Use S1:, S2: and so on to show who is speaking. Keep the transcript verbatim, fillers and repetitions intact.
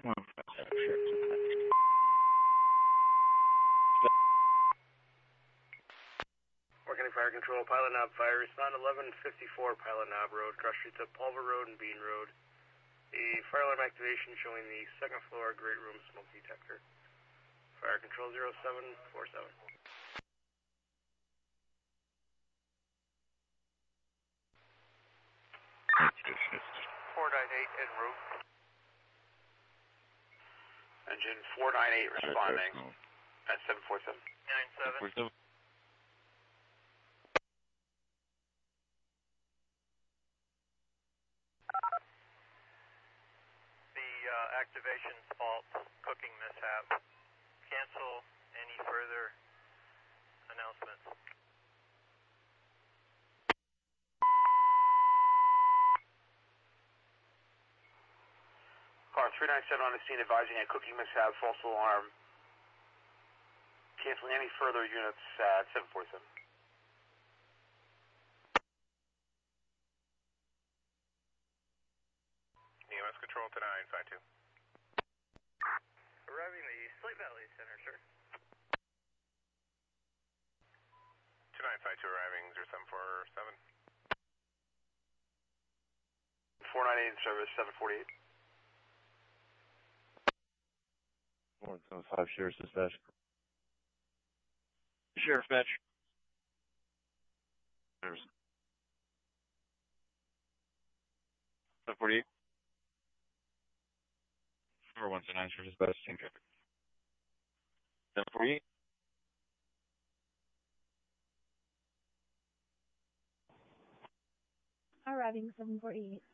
S1: One five seven, Sheriff's Dispatch.
S2: York County Fire Control, Pilot Knob Fire, respond eleven fifty-four Pilot Knob Road, cross streets of Pulver Road and Bean Road. A fire alarm activation showing the second floor great room smoke detector. Fire Control zero seven four seven.
S3: four nine eight en route.
S4: Engine four nine eight responding at seven four seven.
S3: nine seven. The uh, activation's fault, cooking mishap. Cancel any further announcements.
S4: Car three nine seven on the scene advising a cooking mishap, false alarm. Canceling any further units at seven four seven.
S3: E M S control to nine five two.
S2: Arriving the Slate Valley Center, sir.
S3: two nine five two arriving zero seven four seven.
S4: four nine eight in service, seven forty-eight.
S1: one seven five, Sheriff's Dispatch. Sheriff Fetch. seven forty-eight. four one seven nine, Sheriff's Dispatch, same traffic. seven forty-eight.
S5: Arriving seven forty-eight.